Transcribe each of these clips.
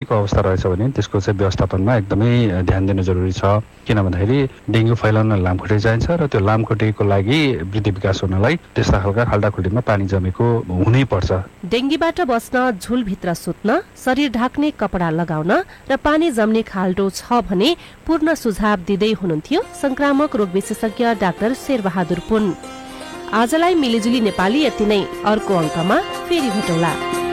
डेङ्गीको अवस्था रहेछ भने त्यसको चाहिँ व्यवस्थापनमा एकदमै ध्यान दिनु जरुरी छ। किन भन्दाखेरि डेङ्गु फैलाउन लामखुट्टे चाहिन्छ र त्यो लामखुट्टेको लागि वृद्धि विकास हुनलाई त्यस्ता खालका खाल्डाखुल्टीमा पानी जमेको हुनै पर्छ। डेङ्गीबाट बस्न झुलभित्र सुत्न, शरीर ढाक्ने कपडा लगाउन र पानी जम्ने खाल्डो छ भने पूर्ण सुझाव दिँदै हुनुहुन्थ्यो संक्रामक रोग विशेषज्ञ डाक्टर शेरबहादुर पुन। आजलाई मिलिजुली नेपाली यति नै। अर्को अङ्कमा फेरि भेटौँला।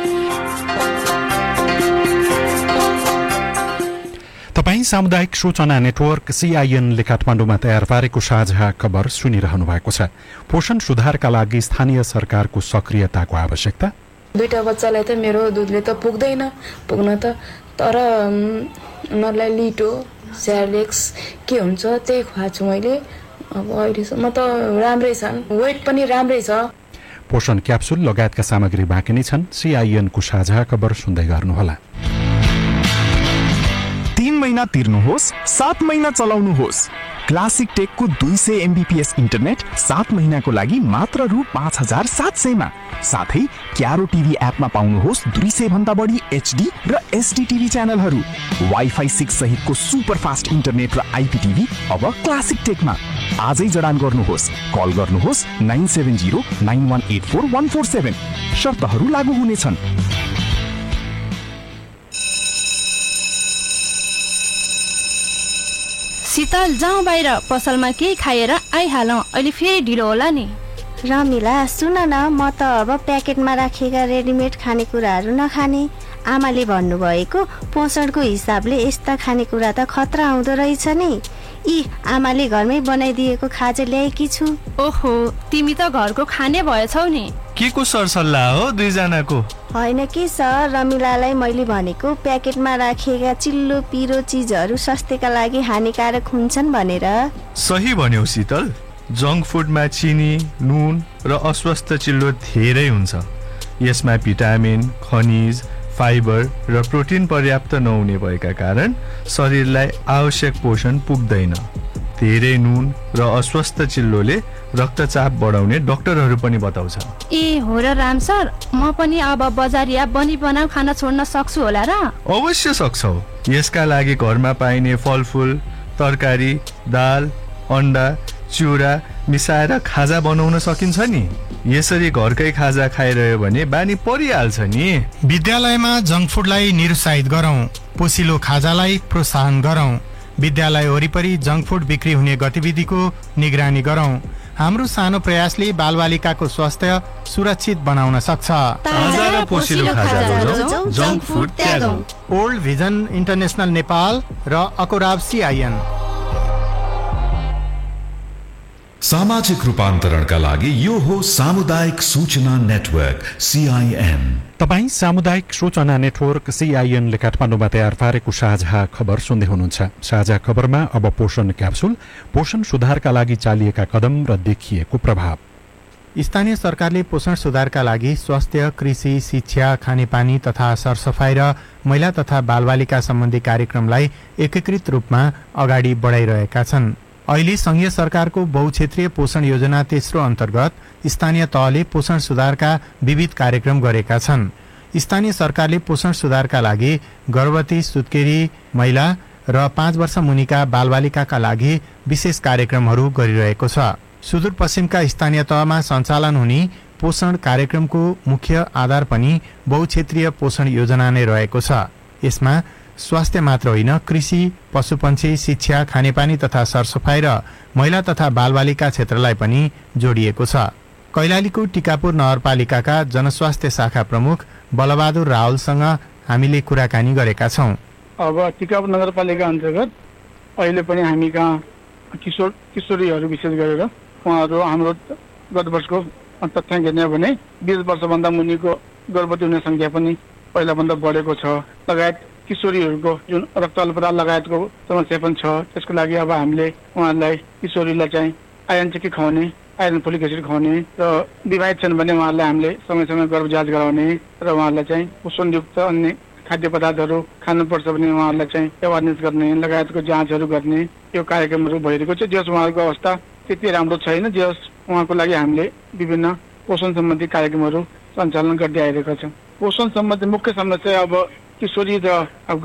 तपाईँ सामुदायिक सूचना नेटवर्क CIN ले काठमाडौँमा तयार पारेको साझा खबर सुनिरहनु भएको छ। पोषण सुधारका लागि स्थानीय सरकारको सक्रियताको आवश्यकता। दुईटा बच्चालाई त मेरो दुधले त पुग्न त, तर उनीहरूलाई लिटो स्यालेक्स के हुन्छ त्यही खुवाछु मैले। अब अहिलेसम्म त राम्रै छन्, वेट पनि राम्रै छ। पोषण क्याप्सुल लगायतका सामग्री बाँकी नै छन्। CIN को साझा खबर सुन्दै गर्नुहोला। 3 महिना तिर्नुहोस्, 7 महिना चलाउनुहोस्। क्लासिक टेकको 200 MBPS इन्टरनेट 7 महिनाको लागि मात्र रु 5700 मा। साथै क्यारो टिभी एपमा पाउनुहोस् 200 भन्दा बढी HD र SD टिभी च्यानलहरू। वाइफाई 6 सहितको सुपर फास्ट इन्टरनेट र IPTV अब क्लासिक टेकमा। आजै जडान गर्नुहोस्। कल गर्नुहोस् 9709184147। शर्तहरू लागू हुनेछन्। शीतल, जाउँ बाहिर, पसलमा केही खाएर आइहालौँ, अहिले फेरि ढिलो होला नि। रमिला सुन न, म त अब प्याकेटमा राखेका रेडिमेड खानेकुराहरू नखाने। आमाले भन्नुभएको पोषणको हिसाबले यस्ता खानेकुरा त खतरा आउँदो रहेछ नि। आमाले घरमै बनाइदिएको खाजा ल्याएकी छु। ओहो, तिमी त घरको खाने भएछौ नि। के को सरसल्लाह हो दुईजनाको? होइन कि सर, रमिलालाई मैले भनेको प्याकेटमा राखेका चिल्लो पिरो चिजहरू स्वास्थ्यका लागि हानिकारक हुन्छन् भनेर। सही भन्यौ शीतल। जङ्क फुडमा चिनी, नुन र अस्वस्थ चिल्लो धेरै हुन्छ। यसमा भिटामिन, खनिज, फाइबर र प्रोटिन पर्याप्त नहुने भएका कारण शरीरलाई आवश्यक पोषण पुग्दैन। धेरै नुन र अस्वस्थ चिल्लोले रक्तचाप बढाउने डाक्टरहरू पनि बताउँछ। हो र राम सर, म पनि अब बजारिया बनाउ खाना छोड्न सक्छु होला र? अवश्य सक्छौ। यसका लागि घरमा पाइने फलफुल, तरकारी, दाल, अन्डा, चिउरा मिसाएर खाजा बनाउन सकिन्छ नि। यसरी घरकै खाजा खाइरह्यो भने बानी परिहाल्छ नि। विद्यालयमा जङ्क फुडलाई निरुत्साहित गरौँ, पोसिलो खाजालाई प्रोत्साहन गरौँ। विद्यालय वरिपरि जङ्क फुड बिक्री हुने गतिविधिको निगरानी गरौँ। हाम्रो सानो प्रयासले बालबालिकाको स्वास्थ्य सुरक्षित बनाउन सक्छ। ओल्ड भिजन इन्टरनेसनल नेपाल र अकोराब CIN। सामाजिक रूपान्तरणका लागि यो हो सामुदायिक सूचना नेटवर्क CIN। तपाईँ सामुदायिक सूचना नेटवर्क CIN ले काठमाडौँमा तयार पारेको साझा खबर सुन्दै हुनुहुन्छ। साझा खबरमा अब पोषण क्याप्सुल, पोषण सुधारका लागि चालिएका कदम र देखिएको प्रभाव। स्थानीय सरकारले पोषण सुधारका लागि स्वास्थ्य, कृषि, शिक्षा, खानेपानी तथा सरसफाई र महिला तथा बालबालिका सम्बन्धी कार्यक्रमलाई एकीकृत रूपमा अगाडि बढाइरहेका छन्। अहिले संघीय सरकारको बहुक्षेत्रीय पोषण योजना तेस्रो अन्तर्गत स्थानीय तहले पोषण सुधारका विविध कार्यक्रम गरेका छन्। स्थानीय सरकारले पोषण सुधारका लागि गर्भवती, सुत्केरी महिला र 5 वर्ष मुनिका बालबालिकाका लागि विशेष कार्यक्रमहरू गरिरहेको छ। सुदूरपश्चिमका स्थानीय तहमा सञ्चालन हुने पोषण कार्यक्रमको मुख्य आधार पनि बहुक्षेत्रीय पोषण योजना नै रहेको छ। यसमा स्वास्थ्य मात्र होइन, कृषि, पशुपन्छी, शिक्षा, खानेपानी तथा सरसफाई र महिला तथा बालबालिका क्षेत्रलाई पनि जोडिएको छ। कैलालीको टिकापुर नगरपालिकाका जनस्वास्थ्य शाखा प्रमुख बलबहादुर रावलसँग हामीले कुराकानी गरेका छौँ। अब टिकापुर नगरपालिका अन्तर्गत अहिले पनि हामी कहाँ किशोरीहरू विशेष गरेर उहाँहरू हाम्रो गत वर्षको तथ्याङ्क हेर्ने भने 20 वर्षभन्दा मुनिको गर्भवती हुने सङ्ख्या पनि पहिलाभन्दा बढेको छ। लगायत किशोरीहरूको जुन रक्तअल्पता लगायतको समस्या पनि छ। त्यसको लागि अब हामीले उहाँहरूलाई किशोरीलाई चाहिँ आइरन चेकी खुवाउने, आइरन फोलिक एसिड खुवाउने र विवाहित छन् भने उहाँहरूलाई हामीले समय समय गर्भ जाँच गराउने र उहाँहरूलाई चाहिँ पोषणयुक्त अन्य खाद्य पदार्थहरू खानुपर्छ भने उहाँहरूलाई चाहिँ एवारनेस गर्ने लगायतको जाँचहरू गर्ने यो कार्यक्रमहरू भइरहेको छ। जस उहाँहरूको अवस्था त्यति राम्रो छैन, जस उहाँको लागि हामीले विभिन्न पोषण सम्बन्धी कार्यक्रमहरू सञ्चालन गर्दै आइरहेका छौँ। पोषण सम्बन्धी मुख्य समस्या अब किशोरी र